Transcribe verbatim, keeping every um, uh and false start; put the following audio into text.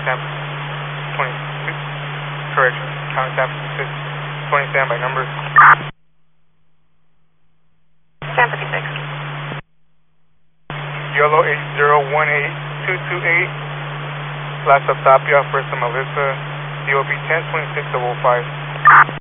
San twenty-six, correction, County San Francisco, twenty standby numbers. San fifty-six. Yellow eight zero one eight two two eight, last stop Tapia, first to Melissa, D O B ten twenty-six double five.